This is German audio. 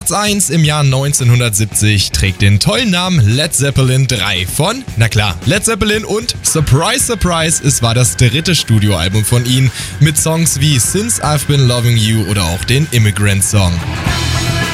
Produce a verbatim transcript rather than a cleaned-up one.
Platz eins im Jahr neunzehnhundertsiebzig trägt den tollen Namen Led Zeppelin drei von, na klar, Led Zeppelin und Surprise, Surprise, es war das dritte Studioalbum von ihnen mit Songs wie Since I've Been Loving You oder auch den Immigrant Song.